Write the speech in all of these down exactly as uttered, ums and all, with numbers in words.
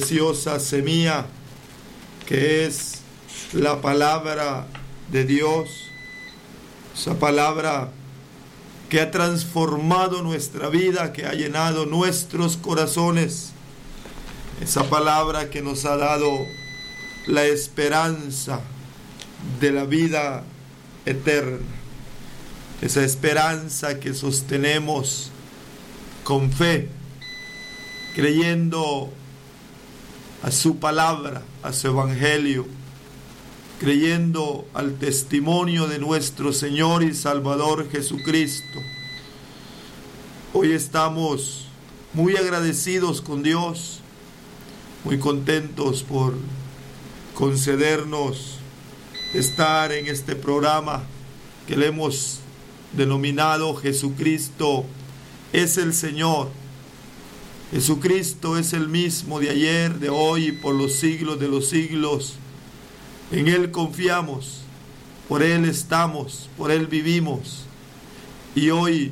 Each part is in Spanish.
preciosa semilla que es la palabra de Dios, esa palabra que ha transformado nuestra vida, que ha llenado nuestros corazones, esa palabra que nos ha dado la esperanza de la vida eterna, esa esperanza que sostenemos con fe, creyendo a su palabra, a su evangelio, creyendo al testimonio de nuestro Señor y Salvador Jesucristo. Hoy estamos muy agradecidos con Dios, muy contentos por concedernos estar en este programa que le hemos denominado Jesucristo es el Señor. Jesucristo es el mismo de ayer, de hoy y por los siglos de los siglos. En Él confiamos, por Él estamos, por Él vivimos. Y hoy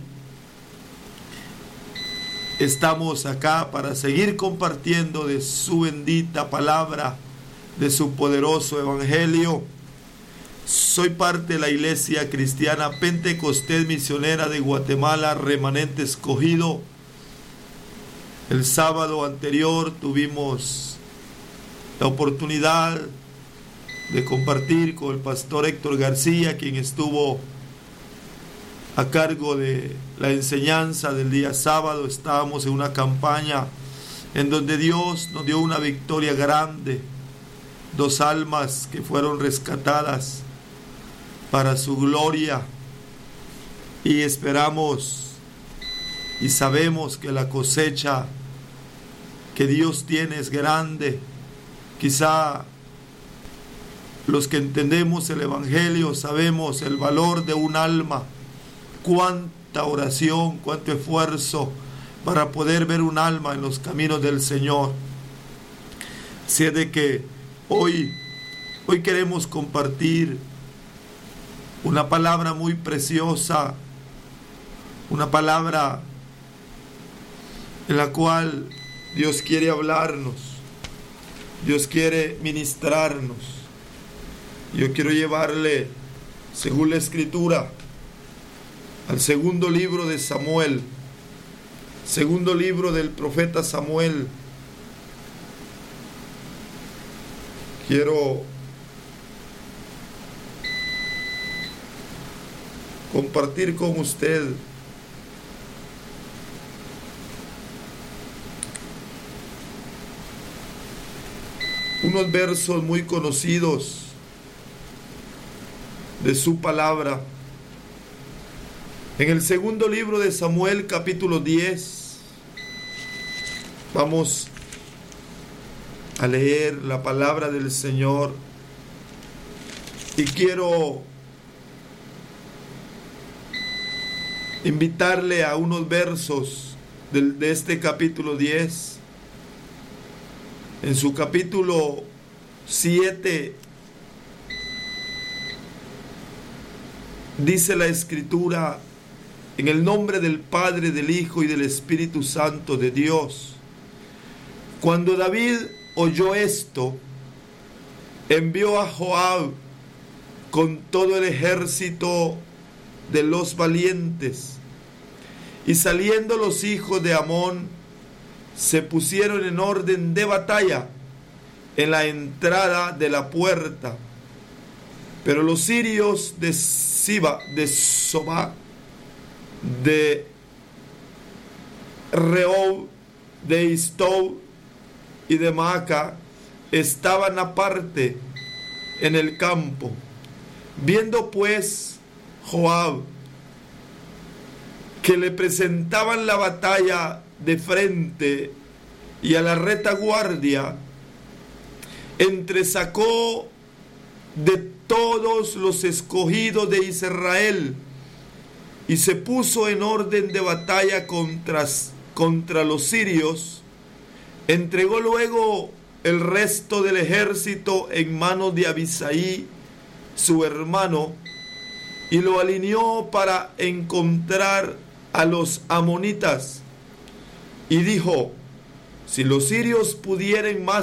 estamos acá para seguir compartiendo de su bendita palabra, de su poderoso evangelio. Soy parte de la Iglesia Cristiana Pentecostés Misionera de Guatemala, remanente escogido. El sábado anterior tuvimos la oportunidad de compartir con el pastor Héctor García, quien estuvo a cargo de la enseñanza del día sábado. Estábamos en una campaña en donde Dios nos dio una victoria grande, dos almas que fueron rescatadas para su gloria, y esperamos y sabemos que la cosecha que Dios tiene es grande. Quizá los que entendemos el evangelio sabemos el valor de un alma, cuánta oración, cuánto esfuerzo para poder ver un alma en los caminos del Señor. Así es de que hoy, hoy queremos compartir una palabra muy preciosa, una palabra en la cual Dios quiere hablarnos, Dios quiere ministrarnos. Yo quiero llevarle, según la Escritura, al segundo libro de Samuel, segundo libro del profeta Samuel. Quiero compartir con usted unos versos muy conocidos de su palabra. En el segundo libro de Samuel, capítulo diez, vamos a leer la palabra del Señor, y quiero invitarle a unos versos de, de este capítulo diez. En su capítulo siete dice la Escritura: en el nombre del Padre, del Hijo y del Espíritu Santo de Dios. Cuando David oyó esto, envió a Joab con todo el ejército de los valientes, y saliendo los hijos de Amón, se pusieron en orden de batalla en la entrada de la puerta. Pero los sirios de Siba, de Sobá, de Rehob, de Istob y de Maaca estaban aparte en el campo. Viendo pues Joab que le presentaban la batalla de frente y a la retaguardia, entresacó de todos los escogidos de Israel y se puso en orden de batalla contra, contra los sirios. Entregó luego el resto del ejército en manos de Abisai, su hermano, y lo alineó para encontrar a los amonitas. Y dijo: si los sirios pudieren más